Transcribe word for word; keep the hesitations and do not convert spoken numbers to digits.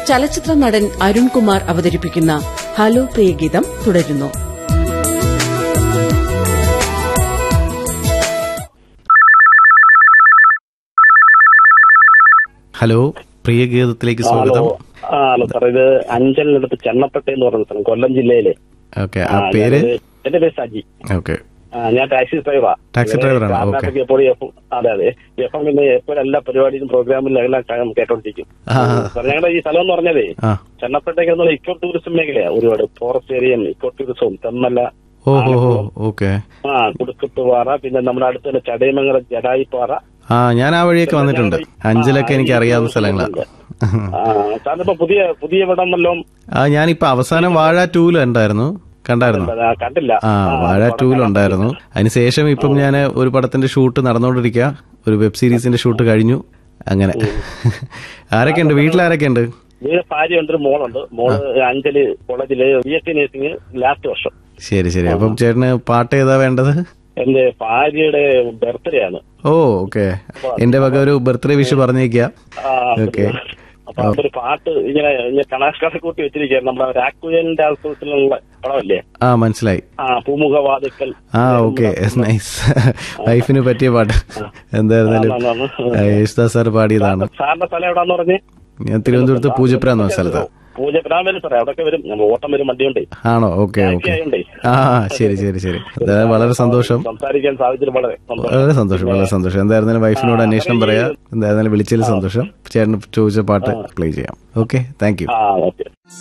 ചലച്ചിത്ര നടൻ അരുൺകുമാർ അവതരിപ്പിക്കുന്ന ഹലോ പ്രിയഗീതം തുടരുന്നു. ഹലോ, പ്രിയഗീതത്തിലേക്ക് സ്വാഗതം. ഹലോ സാർ, ഇത് അഞ്ചലിനടുത്ത് ചെന്നപ്പട്ട എന്ന് പറഞ്ഞ സ്ഥലം, കൊല്ലം ജില്ലയിലെ. ഓക്കെ, ആ പേര്? എന്റെ പേര് സജി. ഓക്കെ, ഞാൻ ടാക്സി ഡ്രൈവറാ. ടാക്സി ഡ്രൈവറാണ്. എപ്പോഴും അതെ അതെ എപ്പം പിന്നെ എപ്പോഴും എല്ലാ പരിപാടിയിലും പ്രോഗ്രാമിലും എല്ലാം കേട്ടോണ്ടിരിക്കും. ഞങ്ങളുടെ ഈ സ്ഥലം എന്ന് പറഞ്ഞതേ ചെന്നപ്പട്ടേക്ക് എന്നുള്ള ഇക്കോ ടൂറിസം മേഖലയാ. ഒരുപാട് ഫോറസ്റ്റ് ഏരിയയും ഇക്കോ ടൂറിസവും തെന്മല, ആ കുടുക്കത്തുപാറ, പിന്നെ നമ്മുടെ അടുത്ത് തന്നെ ചടയമംഗലം ജടായിപ്പാറ. ആ ഞാൻ ആ വഴിയൊക്കെ വന്നിട്ടുണ്ട്. അഞ്ചലൊക്കെ എനിക്ക് അറിയാവുന്ന സ്ഥലങ്ങളാണ്. സാറിനിപ്പോ പുതിയ പുതിയ ഇവിടം വല്ലതും? ആ ഞാനിപ്പോ അവസാനം വാഴ ടൂല് ഉണ്ടായിരുന്നു, കണ്ടായിരുന്നു? കണ്ടില്ല. ആ വാഴ ടൂലുണ്ടായിരുന്നു. അതിനുശേഷം ഇപ്പം ഞാൻ ഒരു പടത്തിന്റെ ഷൂട്ട് നടന്നുകൊണ്ടിരിക്കുക. ഒരു വെബ് സീരീസിന്റെ ഷൂട്ട് കഴിഞ്ഞു. അങ്ങനെ. ആരൊക്കെ ഉണ്ട് വീട്ടിൽ? ആരൊക്കെ ഉണ്ട്? വീട് ഭാര്യയുണ്ട്, മോളുണ്ട്. മോള് അഞ്ചല് കോളേജില് B S C nursing last വർഷം. ശരി ശരി. അപ്പം ചേട്ടന് പാട്ട് ഏതാ വേണ്ടത്? എന്റെ ഭാര്യയുടെ ബർത്ത്ഡേ ആണ്. ഓ ഓക്കെ, എന്റെ വക ഒരു ബർത്ത്ഡേ വിഷ് പറഞ്ഞേക്ക. ഓക്കെ, അപ്പൊ അതൊരു പാട്ട് ഇങ്ങനെ കണാഷ്കാരെ കൂട്ടി വെച്ചിരിക്കുകയാണ്. നമ്മുടെ രാഘുവിന്റെ ആൾക്കൂട്ടിലുള്ള പടമല്ലേ? ആ മനസ്സിലായി. ആ പൂമുഖവാതിക്കൽ. ആ ഓക്കെ, നൈസ്. വൈഫിന് പറ്റിയ പാട്ട്. എന്തായിരുന്നാലും യേശുദാസ് സാർ പാടിയതാണ്. സാറിന്റെ സ്ഥലം എവിടാന്ന് പറഞ്ഞേ? ഞാൻ തിരുവനന്തപുരത്ത് പൂജപ്പുര എന്ന സ്ഥലത്ത്. പൂജപ്പുര വരും സാറേ, അവിടെയൊക്കെ വരും. ഓട്ടം വരും, വണ്ടിയുണ്ട്. ആണോ? Okay okay. ആ ശരി ശരി ശരി. വളരെ സന്തോഷം സംസാരിക്കാൻ സാധിച്ചത്. വളരെ വളരെ സന്തോഷം, വളരെ സന്തോഷം. എന്തായിരുന്നാലും വൈഫിനോട് അന്വേഷണം പറയാ. എന്തായിരുന്നാലും വിളിച്ചതിൽ സന്തോഷം. ചേട്ടന് ചോദിച്ച പാട്ട് പ്ലേ ചെയ്യാം. Okay, thank you.